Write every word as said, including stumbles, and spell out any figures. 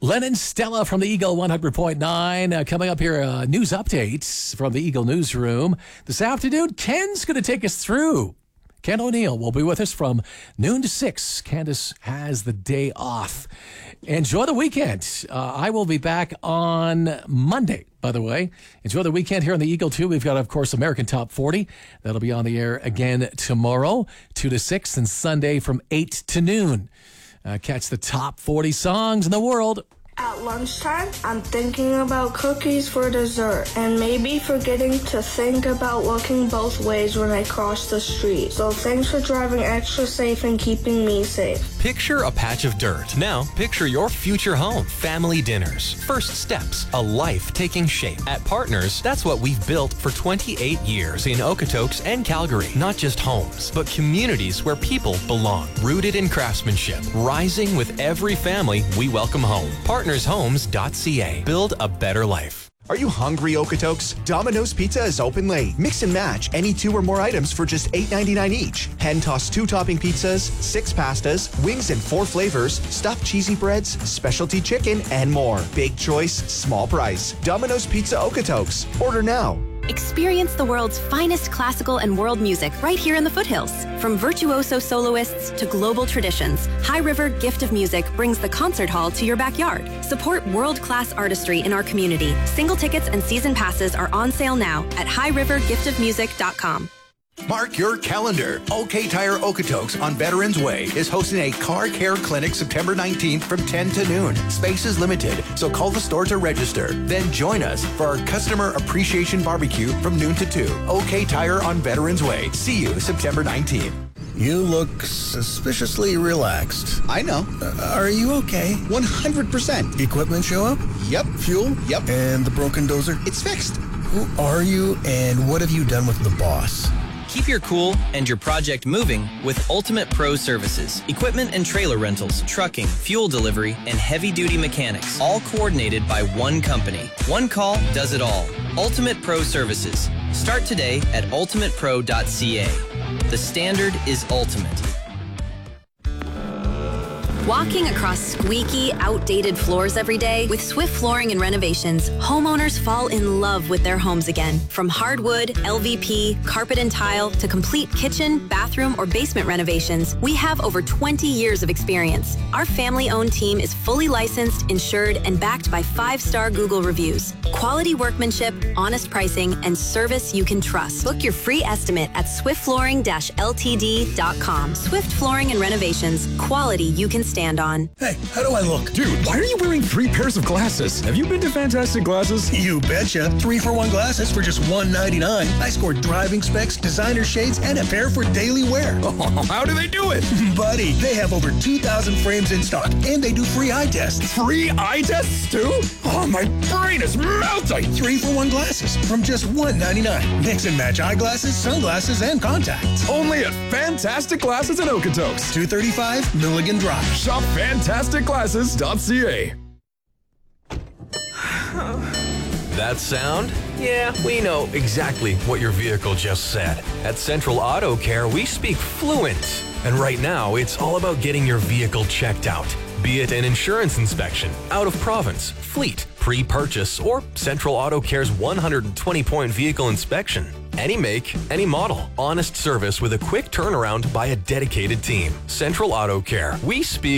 Lennon Stella from the Eagle one hundred point nine. Uh, coming up here, uh, news updates from the Eagle Newsroom. This afternoon, Ken's going to take us through. Ken O'Neill will be with us from noon to six. Candace has the day off. Enjoy the weekend. Uh, I will be back on Monday, by the way. Enjoy the weekend here on the Eagle, too. We've got, of course, American Top forty. That'll be on the air again tomorrow, two to six, and Sunday from eight to noon. Uh, catch the top forty songs in the world. At lunchtime, I'm thinking about cookies for dessert and maybe forgetting to think about looking both ways when I cross the street. So thanks for driving extra safe and keeping me safe. Picture a patch of dirt. Now, picture your future home. Family dinners. First steps. A life taking shape. At Partners, that's what we've built for twenty-eight years in Okotoks and Calgary. Not just homes, but communities where people belong. Rooted in craftsmanship. Rising with every family we welcome home. partners homes dot c a. Build a better life. Are you hungry, Okotoks? Domino's Pizza is open late. Mix and match any two or more items for just eight ninety-nine each. Hand-tossed two-topping pizzas, six pastas, wings in four flavors, stuffed cheesy breads, specialty chicken, and more. Big choice, small price. Domino's Pizza Okotoks. Order now. Experience the world's finest classical and world music right here in the foothills. From virtuoso soloists to global traditions, High River Gift of Music brings the concert hall to your backyard. Support world-class artistry in our community. Single tickets and season passes are on sale now at high river gift of music dot com. Mark your calendar. OK Tire Okotoks on Veterans Way is hosting a car care clinic September nineteenth from ten to noon. Space is limited, so call the store to register. Then join us for our Customer Appreciation Barbecue from noon to two. OK Tire on Veterans Way. See you September nineteenth. You look suspiciously relaxed. I know. Uh, are you okay? one hundred percent. Equipment show up? Yep. Fuel? Yep. And the broken dozer? It's fixed. Who are you and what have you done with the boss? Keep your cool and your project moving with Ultimate Pro Services. Equipment and trailer rentals, trucking, fuel delivery, and heavy-duty mechanics, all coordinated by one company. One call does it all. Ultimate Pro Services. Start today at ultimate pro dot c a. The standard is ultimate. Walking across squeaky, outdated floors every day, with Swift Flooring and Renovations, homeowners fall in love with their homes again. From hardwood, L V P, carpet and tile, to complete kitchen, bathroom, or basement renovations, we have over twenty years of experience. Our family-owned team is fully licensed, insured, and backed by five-star Google reviews. Quality workmanship, honest pricing, and service you can trust. Book your free estimate at swift flooring dash l t d dot com. Swift Flooring and Renovations, quality you can stand on. Hey, how do I look? Dude, why are you wearing three pairs of glasses? Have you been to Fantastic Glasses? You betcha. Three for one glasses for just one ninety-nine. I scored driving specs, designer shades, and a pair for daily wear. Oh, how do they do it? Buddy, they have over two thousand frames in stock, and they do free eye tests. Free eye tests, too? Oh, my brain is melting. Three for one glasses from just one ninety-nine. Mix and match eyeglasses, sunglasses, and contacts. Only at Fantastic Glasses in Okotoks. two thirty-five Milligan Drive. Shop fantastic glasses dot c a. That sound? Yeah, we know exactly what your vehicle just said. At Central Auto Care, we speak fluent. And right now, it's all about getting your vehicle checked out. Be it an insurance inspection, out of province, fleet, pre-purchase, or Central Auto Care's one hundred twenty point vehicle inspection. Any make, any model. Honest service with a quick turnaround by a dedicated team. Central Auto Care. We speak